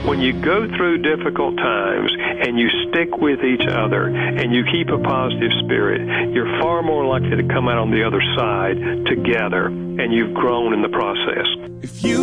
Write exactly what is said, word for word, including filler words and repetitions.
When you go through difficult times and you stick with each other and you keep a positive spirit, you're far more likely to come out on the other side together, and you've grown in the process. If you